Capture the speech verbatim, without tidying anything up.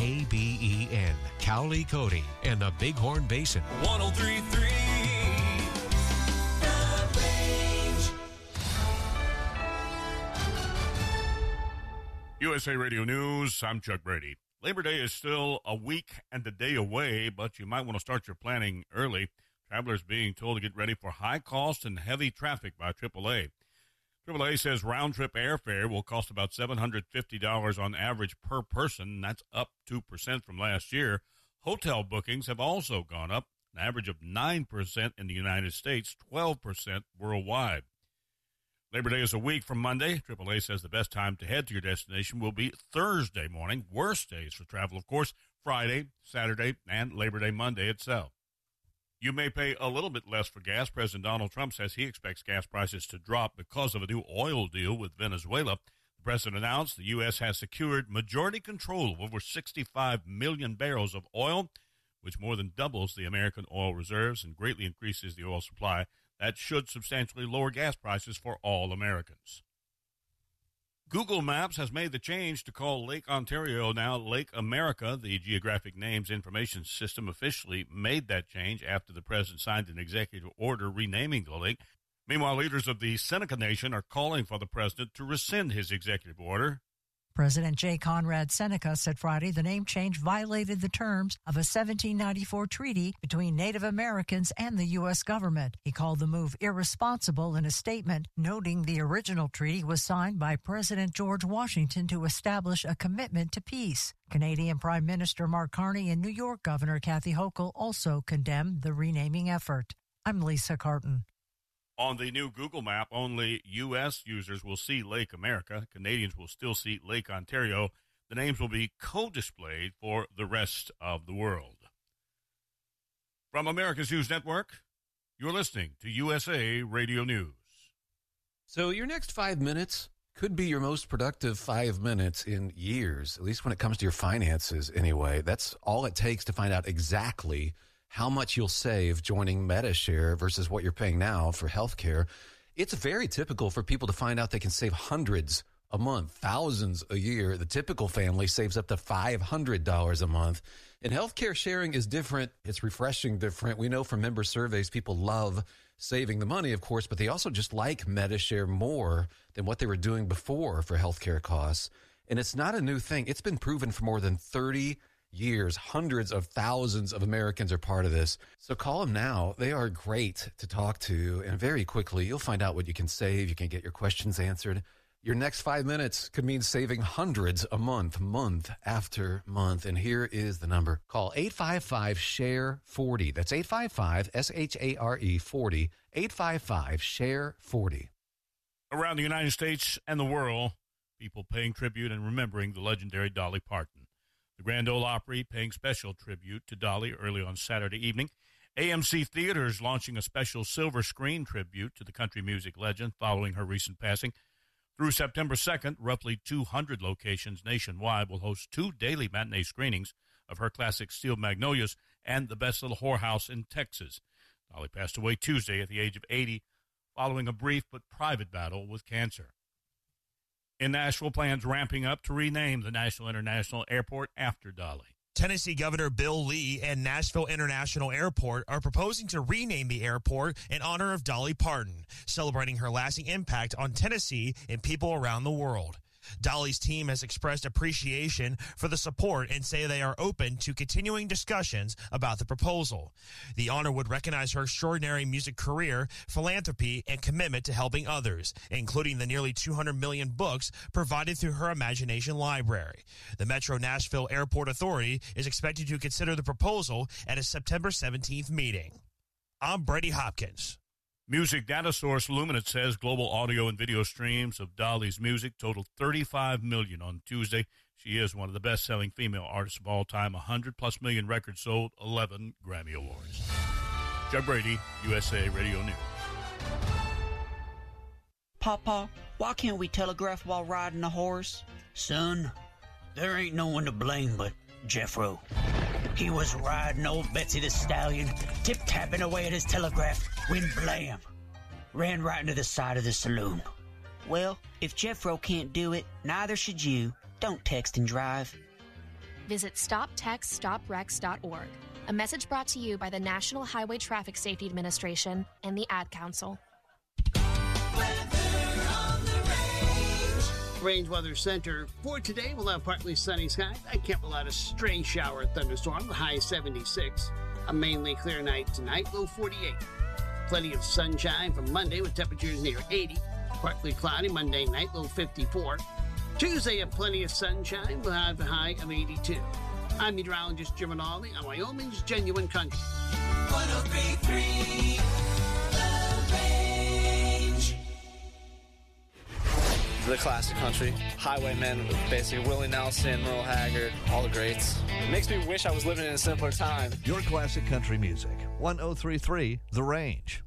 A B E N, Cowley, Cody, and the Bighorn Basin. one oh three point three The Range. U S A Radio News, I'm Chuck Brady. Labor Day is still a week and a day away, but you might want to start your planning early. Travelers being told to get ready for high cost and heavy traffic by triple A. triple A says round-trip airfare will cost about seven hundred fifty dollars on average per person. That's up two percent from last year. Hotel bookings have also gone up, an average of nine percent in the United States, twelve percent worldwide. Labor Day is a week from Monday. triple A says the best time to head to your destination will be Thursday morning. Worst days for travel, of course, Friday, Saturday, and Labor Day Monday itself. You may pay a little bit less for gas. President Donald Trump says he expects gas prices to drop because of a new oil deal with Venezuela. The president announced the U S has secured majority control of over sixty-five million barrels of oil, which more than doubles the American oil reserves and greatly increases the oil supply. That should substantially lower gas prices for all Americans. Google Maps has made the change to call Lake Ontario now Lake America. The Geographic Names Information System officially made that change after the president signed an executive order renaming the lake. Meanwhile, leaders of the Seneca Nation are calling for the president to rescind his executive order. President J. Conrad Seneca said Friday the name change violated the terms of a seventeen ninety-four treaty between Native Americans and the U S government. He called the move irresponsible in a statement, noting the original treaty was signed by President George Washington to establish a commitment to peace. Canadian Prime Minister Mark Carney and New York Governor Kathy Hochul also condemned the renaming effort. I'm Lisa Carton. On the new Google map, only U S users will see Lake America. Canadians will still see Lake Ontario. The names will be co-displayed for the rest of the world. From America's News Network, you're listening to U S A Radio News. So your next five minutes could be your most productive five minutes in years, at least when it comes to your finances anyway. That's all it takes to find out exactly how much you'll save joining Medi-Share versus what you're paying now for health care. It's very typical for people to find out they can save hundreds a month, thousands a year. The typical family saves up to five hundred dollars a month. And healthcare sharing is different. It's refreshing different. We know from member surveys, people love saving the money, of course, but they also just like Medi-Share more than what they were doing before for healthcare costs. And it's not a new thing. It's been proven for more than thirty years. Hundreds of thousands of Americans are part of this. So call them now. They are great to talk to. And very quickly, you'll find out what you can save. You can get your questions answered. Your next five minutes could mean saving hundreds a month, month after month. And here is the number. Call eight five five, S H A R E, forty. That's eight five five, S H A R E, forty. eight five five, S H A R E, forty. Around the United States and the world, people paying tribute and remembering the legendary Dolly Parton. The Grand Ole Opry paying special tribute to Dolly early on Saturday evening. A M C Theaters launching a special silver screen tribute to the country music legend following her recent passing. Through September second, roughly two hundred locations nationwide will host two daily matinee screenings of her classic Steel Magnolias and The Best Little Whorehouse in Texas. Dolly passed away Tuesday at the age of eighty, following a brief but private battle with cancer. In Nashville, plans ramping up to rename the Nashville International Airport after Dolly. Tennessee Governor Bill Lee and Nashville International Airport are proposing to rename the airport in honor of Dolly Parton, celebrating her lasting impact on Tennessee and people around the world. Dolly's team has expressed appreciation for the support and say they are open to continuing discussions about the proposal. The honor would recognize her extraordinary music career, philanthropy, and commitment to helping others, including the nearly two hundred million books provided through her Imagination Library. The Metro Nashville Airport Authority is expected to consider the proposal at a September seventeenth meeting. I'm Brady Hopkins. Music data source Luminate says global audio and video streams of Dolly's music totaled thirty-five million on Tuesday. She is one of the best-selling female artists of all time. one hundred plus million records sold, eleven Grammy Awards. Chuck Brady, U S A Radio News. Papa, why can't we telegraph while riding a horse? Son, there ain't no one to blame but Jeffro. He was riding old Betsy the Stallion, tip-tapping away at his telegraph, when blam, ran right into the side of the saloon. Well, if Jeffro can't do it, neither should you. Don't text and drive. visit stop text stop wrecks dot org. A message brought to you by the National Highway Traffic Safety Administration and the Ad Council. Range Weather Center for today, we'll have partly sunny skies. I can't rule out a stray shower or thunderstorm, the high seventy-six. A mainly clear night tonight, low forty-eight. Plenty of sunshine for Monday with temperatures near eighty. Partly cloudy Monday night, low fifty-four. Tuesday, have plenty of sunshine, we'll have a high of eighty-two. I'm meteorologist Jim Rinaldi on Wyoming's Genuine Country. one oh three point three The Range. The classic country. Highwaymen with basically Willie Nelson, Merle Haggard, all the greats. It makes me wish I was living in a simpler time. Your classic country music. one oh three point three The Range.